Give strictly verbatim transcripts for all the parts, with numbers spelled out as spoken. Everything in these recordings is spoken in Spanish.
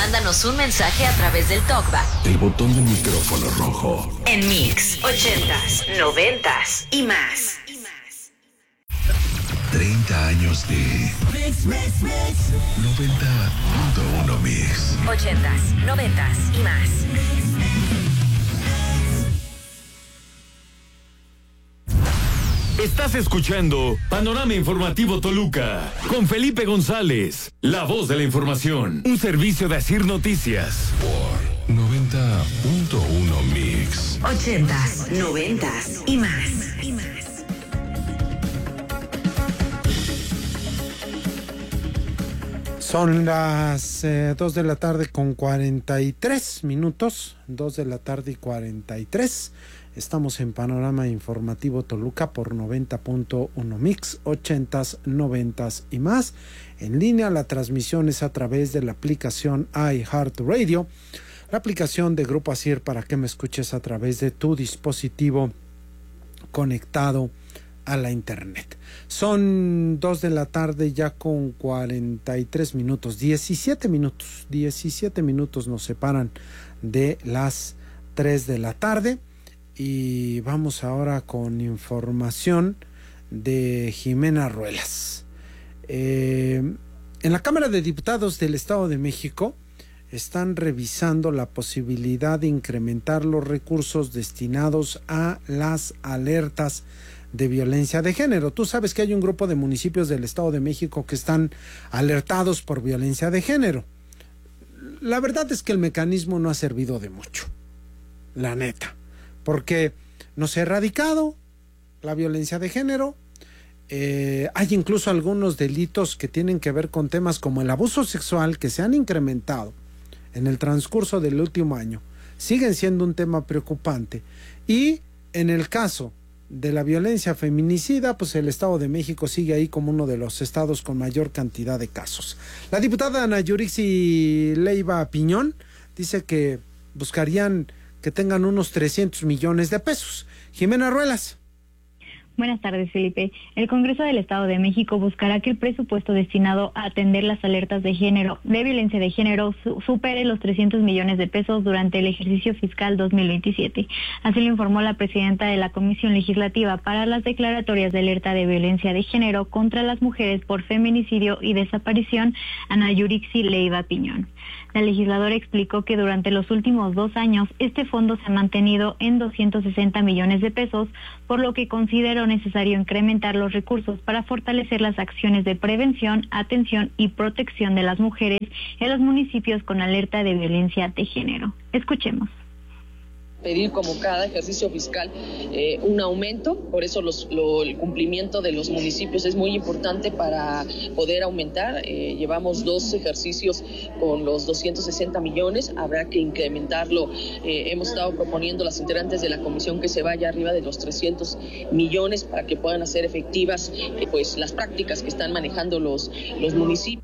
mándanos un mensaje a través del TalkBack. El botón del micrófono rojo. En Mix, ochentas, noventas y más. treinta años de Mix, Mix, Mix. noventa punto uno Mix. ochentas, noventas y más. Estás escuchando Panorama Informativo Toluca con Felipe González, la voz de la información, un servicio de Asir Noticias. Por noventa punto uno Mix. ochentas, noventas y más. Y más. Son las eh, dos de la tarde con cuarenta y tres minutos, dos de la tarde y cuarenta y tres. Estamos en Panorama Informativo Toluca por noventa punto uno Mix, ochentas, noventas y más. En línea, la transmisión es a través de la aplicación iHeartRadio, la aplicación de Grupo Asir para que me escuches a través de tu dispositivo conectado a la internet. Son dos de la tarde ya con cuarenta y tres minutos, diecisiete minutos, diecisiete minutos nos separan de las tres de la tarde. Y vamos ahora con información de Jimena Ruelas. Eh, en la Cámara de Diputados del Estado de México están revisando la posibilidad de incrementar los recursos destinados a las alertas de violencia de género. Tú sabes que hay un grupo de municipios del Estado de México que están alertados por violencia de género. La verdad es que el mecanismo no ha servido de mucho, la neta. Porque no se ha erradicado la violencia de género. Eh, hay incluso algunos delitos que tienen que ver con temas como el abuso sexual que se han incrementado en el transcurso del último año. Siguen siendo un tema preocupante. Y en el caso de la violencia feminicida, pues el Estado de México sigue ahí como uno de los estados con mayor cantidad de casos. La diputada Ana Yurixi Leiva Piñón dice que buscarían que tengan unos trescientos millones de pesos. Jimena Ruelas. Buenas tardes, Felipe. El Congreso del Estado de México buscará que el presupuesto destinado a atender las alertas de género, de violencia de género, su- supere los trescientos millones de pesos durante el ejercicio fiscal dos mil veintisiete. Así lo informó la presidenta de la Comisión Legislativa para las declaratorias de alerta de violencia de género contra las mujeres por feminicidio y desaparición, Ana Yurixi Leiva Piñón. La legisladora explicó que durante los últimos dos años este fondo se ha mantenido en doscientos sesenta millones de pesos, por lo que consideró necesario incrementar los recursos para fortalecer las acciones de prevención, atención y protección de las mujeres en los municipios con alerta de violencia de género. Escuchemos. Pedir como cada ejercicio fiscal eh, un aumento, por eso los, lo, el cumplimiento de los municipios es muy importante para poder aumentar. Eh, llevamos dos ejercicios con los doscientos sesenta millones, habrá que incrementarlo. Eh, hemos estado proponiendo las integrantes de la comisión que se vaya arriba de los trescientos millones para que puedan hacer efectivas eh, pues las prácticas que están manejando los, los municipios.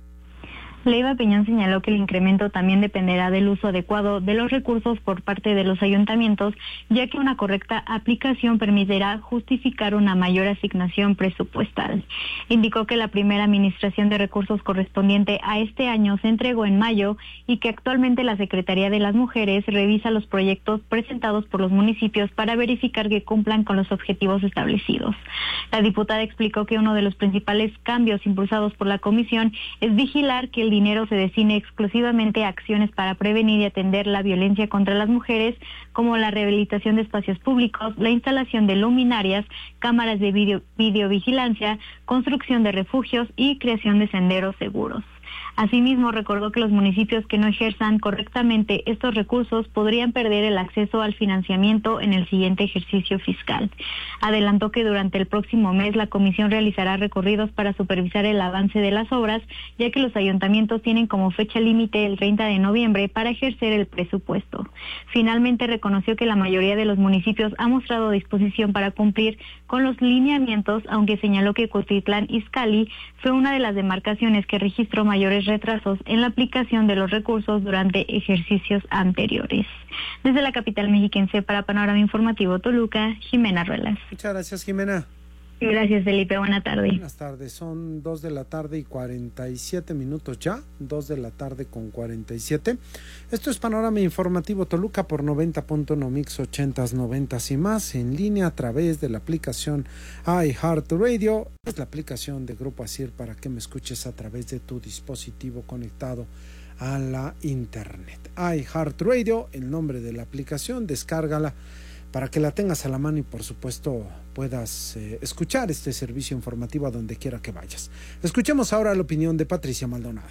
Leiva Piñón señaló que el incremento también dependerá del uso adecuado de los recursos por parte de los ayuntamientos, ya que una correcta aplicación permitirá justificar una mayor asignación presupuestal. Indicó que la primera administración de recursos correspondiente a este año se entregó en mayo y que actualmente la Secretaría de las Mujeres revisa los proyectos presentados por los municipios para verificar que cumplan con los objetivos establecidos. La diputada explicó que uno de los principales cambios impulsados por la comisión es vigilar que el dinero se destine exclusivamente a acciones para prevenir y atender la violencia contra las mujeres, como la rehabilitación de espacios públicos, la instalación de luminarias, cámaras de video, videovigilancia, construcción de refugios y creación de senderos seguros. Asimismo, recordó que los municipios que no ejerzan correctamente estos recursos podrían perder el acceso al financiamiento en el siguiente ejercicio fiscal. Adelantó que durante el próximo mes la comisión realizará recorridos para supervisar el avance de las obras, ya que los ayuntamientos tienen como fecha límite el treinta de noviembre para ejercer el presupuesto. Finalmente, reconoció que la mayoría de los municipios ha mostrado disposición para cumplir con los lineamientos, aunque señaló que Cuautitlán Izcalli fue una de las demarcaciones que registró mayores retrasos en la aplicación de los recursos durante ejercicios anteriores. Desde la capital mexiquense para Panorama Informativo Toluca, Jimena Ruelas. Muchas gracias, Jimena. Gracias, Felipe. Buena tarde. Buenas tardes. Son dos de la tarde y cuarenta y siete minutos ya. Dos de la tarde con cuarenta y siete. Esto es Panorama Informativo Toluca por noventa punto uno Mix ochentas, noventas y más. En línea a través de la aplicación iHeartRadio. Es la aplicación de Grupo Asir para que me escuches a través de tu dispositivo conectado a la internet. iHeartRadio, el nombre de la aplicación. Descárgala para que la tengas a la mano y por supuesto puedas eh, escuchar este servicio informativo a donde quiera que vayas. Escuchemos ahora la opinión de Patricia Maldonado.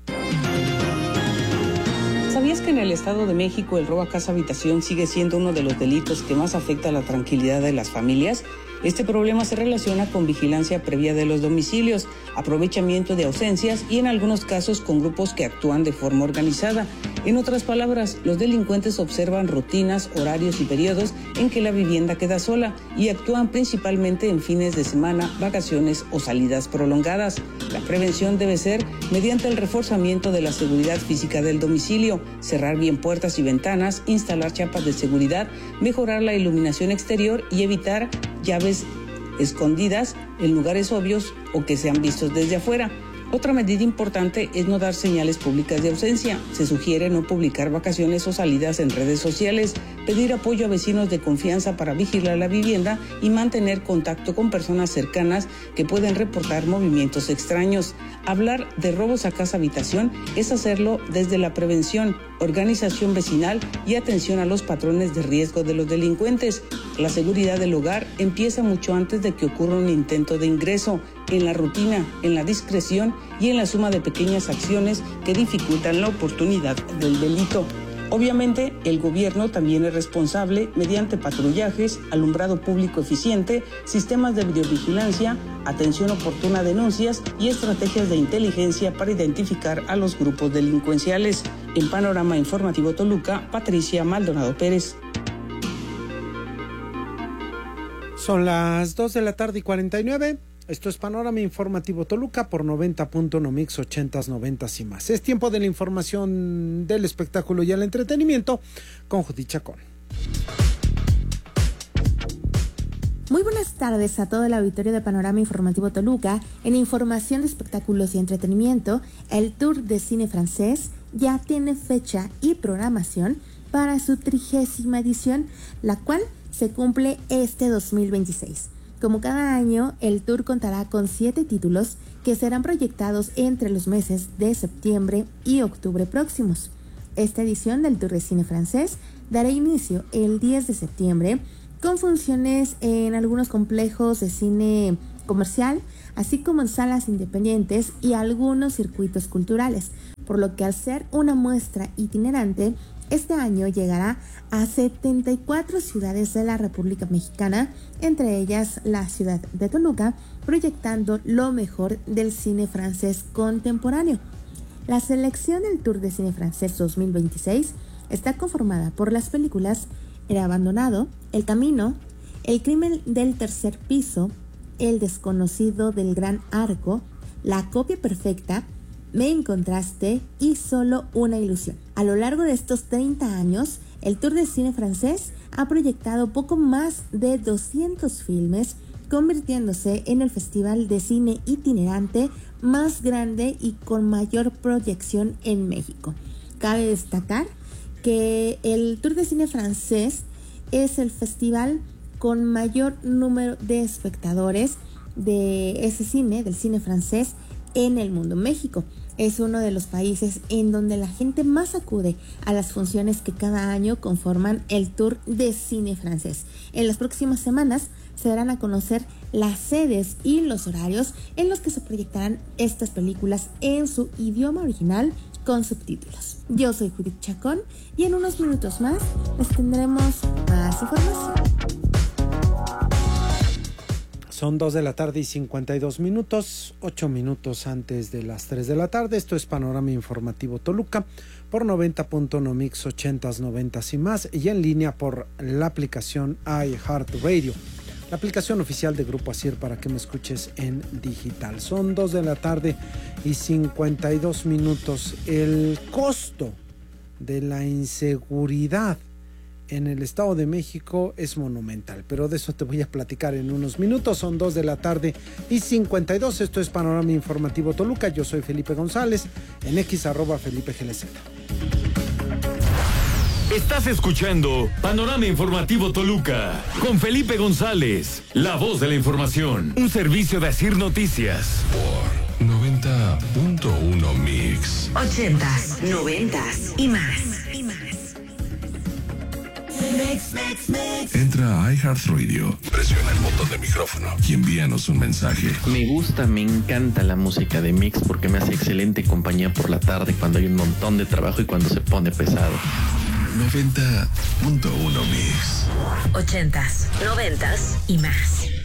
¿Sabías que en el Estado de México el robo a casa habitación sigue siendo uno de los delitos que más afecta a la tranquilidad de las familias? Este problema se relaciona con vigilancia previa de los domicilios, aprovechamiento de ausencias y en algunos casos con grupos que actúan de forma organizada. En otras palabras, los delincuentes observan rutinas, horarios y periodos en que la vivienda queda sola y actúan principalmente en fines de semana, vacaciones o salidas prolongadas. La prevención debe ser mediante el reforzamiento de la seguridad física del domicilio, cerrar bien puertas y ventanas, instalar chapas de seguridad, mejorar la iluminación exterior y evitar llaves escondidas en lugares obvios o que sean vistos desde afuera. Otra medida importante es no dar señales públicas de ausencia. Se sugiere no publicar vacaciones o salidas en redes sociales, pedir apoyo a vecinos de confianza para vigilar la vivienda y mantener contacto con personas cercanas que pueden reportar movimientos extraños. Hablar de robos a casa habitación es hacerlo desde la prevención, organización vecinal y atención a los patrones de riesgo de los delincuentes. La seguridad del hogar empieza mucho antes de que ocurra un intento de ingreso, en la rutina, en la discreción y en la suma de pequeñas acciones que dificultan la oportunidad del delito. Obviamente, el gobierno también es responsable mediante patrullajes, alumbrado público eficiente, sistemas de videovigilancia, atención oportuna a denuncias y estrategias de inteligencia para identificar a los grupos delincuenciales. En Panorama Informativo Toluca, Patricia Maldonado Pérez. Son las dos de la tarde y cuarenta y nueve. Esto es Panorama Informativo Toluca por noventa punto uno Mix ochentas, noventas y más. Es tiempo de la información del espectáculo y el entretenimiento con Judith Chacón. Muy buenas tardes a todo el auditorio de Panorama Informativo Toluca. En información de espectáculos y entretenimiento, el Tour de Cine Francés ya tiene fecha y programación para su trigésima edición, la cual se cumple este dos mil veintiséis. Como cada año, el tour contará con siete títulos que serán proyectados entre los meses de septiembre y octubre próximos. Esta edición del Tour de Cine Francés dará inicio el diez de septiembre con funciones en algunos complejos de cine comercial, así como en salas independientes y algunos circuitos culturales, por lo que al ser una muestra itinerante, este año llegará a setenta y cuatro ciudades de la República Mexicana, entre ellas la ciudad de Toluca, proyectando lo mejor del cine francés contemporáneo. La selección del Tour de Cine Francés dos mil veintiséis está conformada por las películas El Abandonado, El Camino, El Crimen del Tercer Piso, El Desconocido del Gran Arco, La Copia Perfecta, Me Encontraste y Solo una Ilusión. A lo largo de estos treinta años, el Tour de Cine Francés ha proyectado poco más de doscientos filmes, convirtiéndose en el festival de cine itinerante más grande y con mayor proyección en México. Cabe destacar que el Tour de Cine Francés es el festival con mayor número de espectadores de ese cine, del cine francés, en el mundo. México es uno de los países en donde la gente más acude a las funciones que cada año conforman el Tour de Cine Francés. En las próximas semanas se darán a conocer las sedes y los horarios en los que se proyectarán estas películas en su idioma original con subtítulos. Yo soy Judith Chacón y en unos minutos más les tendremos más información. Son dos de la tarde y cincuenta y dos minutos, ocho minutos antes de las tres de la tarde. Esto es Panorama Informativo Toluca por noventa punto uno Mix ochentas, noventas y más y en línea por la aplicación iHeartRadio, la aplicación oficial de Grupo Asir para que me escuches en digital. Son dos de la tarde y cincuenta y dos minutos. El costo de la inseguridad en el Estado de México es monumental, pero de eso te voy a platicar en unos minutos. Son dos de la tarde y cincuenta y dos. Esto es Panorama Informativo Toluca. Yo soy Felipe González, en X arroba Felipe G L Z. Estás escuchando Panorama Informativo Toluca con Felipe González, la voz de la información, un servicio de Asir Noticias. Por noventa punto uno Mix. Ochentas, noventas y más. Entra a iHeartRadio, presiona el botón de micrófono y envíanos un mensaje. Me gusta, me encanta la música de Mix porque me hace excelente compañía por la tarde cuando hay un montón de trabajo y cuando se pone pesado. noventa punto uno Mix. Ochentas, noventas y más.